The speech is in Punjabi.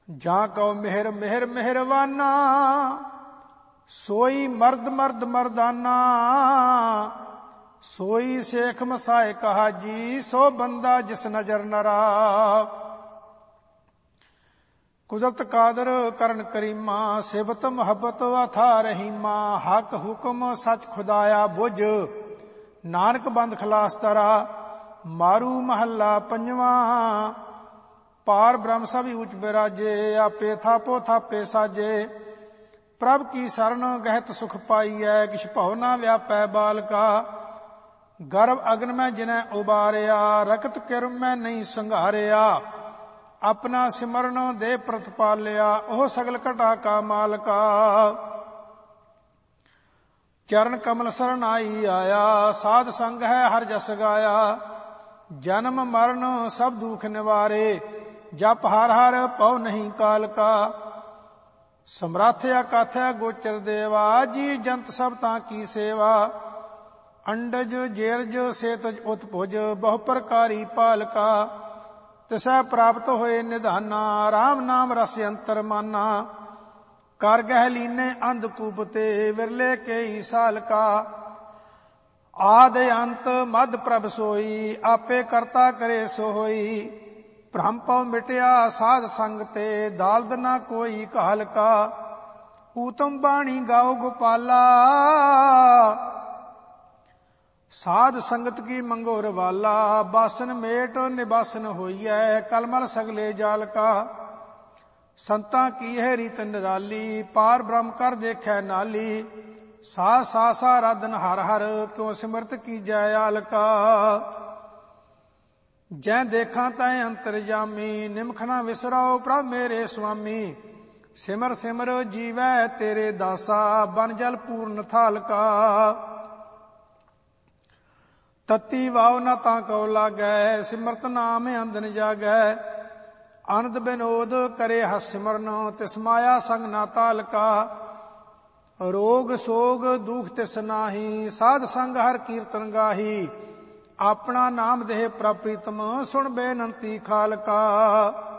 ਜਾਂ ਕਉ ਮਿਹਰ ਮਿਹਰ ਮਿਹਰਵਾਨਾ, ਸੋਈ ਮਰਦ ਮਰਦ ਮਰਦਾਨਾ। ਸੋਈ ਸੇਖ ਮਸਾਏ ਕਹਾ ਜੀ, ਸੋ ਬੰਦਾ ਜਿਸ ਨਜ਼ਰ ਨਰਾ। ਕੁਦਰਤ ਕਾਦਰ ਕਰਨ ਕਰੀਮਾ, ਸਿਫਤ ਮੁਹੱਬਤ ਅਥਾ ਰਹੀਮਾ। ਹਕ ਹੁਕਮ ਸੱਚ ਖੁਦਾਇਆ ਬੁਝ, ਨਾਨਕ ਬੰਦ ਖਲਾਸ ਤਰਾ। ਮਾਰੂ ਮਹੱਲਾ ਪੰਜਵਾਂ। ਪਾਰ ਬ੍ਰਹਮ ਸਭੀ ਉੱਚ ਬਿਰਾਜੇ, ਆਪੇ ਥਾਪੋ ਥਾਪੇ ਸਾਜੇ। ਪ੍ਰਭ ਕੀ ਸਰਣ ਗਹਿਤ ਸੁਖ ਪਾਈਐ, ਕਿਛ ਭਉ ਨਾ ਵਿਆਪੈ ਬਾਲਕਾ। ਗਰਭ ਅਗਨ ਮੈਂ ਜਿਨੈ ਉਬਾਰਿਆ, ਰਕਤ ਕਿਰਮ ਮੈਂ ਨਹੀਂ ਸੰਘਾਰਿਆ। ਆਪਣਾ ਸਿਮਰਨ ਦੇ ਪ੍ਰਤਪਾਲਿਆ, ਉਹ ਸਗਲ ਘਟਾ ਕਾ ਮਾਲਕਾ। ਚਰਨ ਕਮਲ ਸਰਣ ਆਈ ਆਇਆ, ਸਾਧ ਸੰਗ ਹੈ ਹਰ ਜਸ ਗਾਇਆ। ਜਨਮ ਮਰਨ ਸਭ ਦੁਖ ਨਿਵਾਰੇ, ਜਪ ਹਰ ਹਰ ਪਉ ਨਹੀਂ ਕਾਲ ਕਾ। ਸਮਰੱਥ ਅਕਾਥੈ ਗੋਚਰ ਦੇਵਾ, ਜੀ ਜੰਤ ਸਭ ਤਾਂ ਕੀ ਸੇਵਾ। ਅੰਡਜ ਜੇਰਜ ਸੇਤਜ ਉਤਪੁਜ, ਬਹੁ ਪ੍ਰਕਾਰੀ ਪਾਲਕਾ। ਤਿਸੈ ਪ੍ਰਾਪਤ ਹੋਏ ਨਿਧਾਨਾ, ਰਾਮ ਨਾਮ ਰਸ ਅੰਤਰ ਮਾਨਾ। ਕਰ ਗਹਿ ਲੀਨੇ ਅੰਧਕੂਪ ਤੇ, ਵਿਰਲੇ ਕੇਈ ਸਾਲਕਾ। ਆਦ ਅੰਤ ਮਧ ਪ੍ਰਭ ਸੋਈ, ਆਪੇ ਕਰਤਾ ਕਰੇ ਸੋ ਹੋਈ। ਭ੍ਰਮ ਪਉ ਮਿਟਿਆ ਸਾਧ ਸੰਗ ਤੇ, ਦਾਲਦ ਨਾ ਕੋਈ ਕਾਲਕਾ। ਊਤਮ ਬਾਣੀ ਗਾਓ ਗੋਪਾਲਾ, ਸਾਧ ਸੰਗਤ ਕੀ ਮੰਗੋ ਰਵਾਲਾ। ਬਾਸਨ ਮੇਟ ਨਿਬਾਸਨ ਹੋਈਐ, ਕਲਮਲ ਸਗਲੇ ਜਾਲਕਾ। ਸੰਤਾਂ ਕੀ ਹੈ ਰੀਤ ਨਿਰਾਲੀ, ਪਾਰ ਬ੍ਰਹਮ ਕਰ ਦੇਖੈ ਨਾਲੀ। ਸਾ ਸਾ ਸਾ ਰਾਧਨ ਹਰ ਹਰ, ਕਿਉ ਸਿਮਰਤ ਕੀਜੈ ਆਲਕਾ। ਜੈ ਦੇਖਾਂ ਤੈ ਅੰਤਰਜਾਮੀ, ਨਿਮਖ ਨਾ ਵਿਸਰਾਓ ਪ੍ਰਭ ਮੇਰੇ ਸੁਆਮੀ। ਸਿਮਰ ਸਿਮਰ ਜੀਵੈ ਤੇਰੇ ਦਾਸਾ, ਬਨ ਜਲ ਪੂਰਨ ਥਾਲਕਾ। ਤਤੀ ਵਾਉ ਨਾ ਤਾਂ ਕਉ ਲਾਗੈ, ਸਿਮਰਤ ਨਾਮ ਅੰਦਨ ਜਾਗੈ। ਆਨੰਦ ਬਿਨੋਦ ਕਰੇ ਹਸ ਸਿਮਰਨ, ਤਿਸ ਮਾਇਆ ਸੰਗ ਨਾ ਤਾਲਕਾ। ਰੋਗ ਸੋਗ ਦੁਖ ਤਿਸ ਨਾਹੀ, ਸਾਧ ਸੰਗ ਹਰ ਕੀਰਤਨ ਗਾਹੀ। ਆਪਣਾ ਨਾਮ ਦੇਹ ਪ੍ਰਭ ਪ੍ਰੀਤਮ, ਸੁਣ ਬੇਨੰਤੀ ਖਾਲਕਾ।